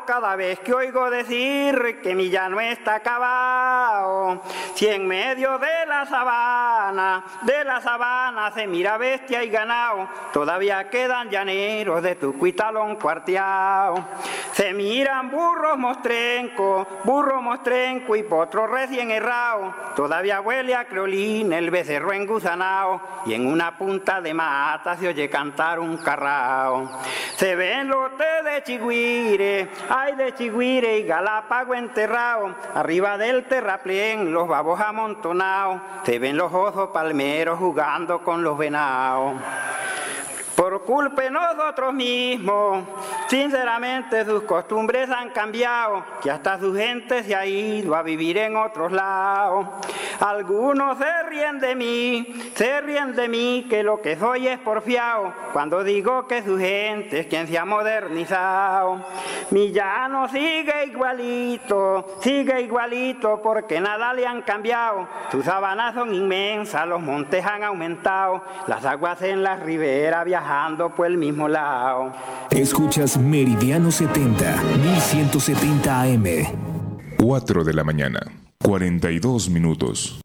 cada vez que oigo decir que mi llano está acabado. Si en medio de la sabana se mira bestia y ganado, todavía quedan llaneros de tu cuitalón cuarteado. Se miran burros mostrenco y potros recién errao, todavía huele a creolín el becerro engusanao, y en una punta de mata se oye cantar un carrao. Se ven lotes de chigüire, ay de chigüire y galápago enterrao, arriba del terraplén los babos amontonados, se ven los osos palmeros jugando con los venados. Por culpa de nosotros mismos, sinceramente sus costumbres han cambiado, que hasta su gente se ha ido a vivir en otros lados. Algunos se ríen de mí, que lo que soy es porfiado, cuando digo que su gente es quien se ha modernizado. Mi llano sigue igualito, porque nada le han cambiado. Sus sabanas son inmensas, los montes han aumentado, las aguas en las riberas viajando por el mismo lado. Escuchas Meridiano 70, 1170 AM. 4 de la mañana, 42 minutos.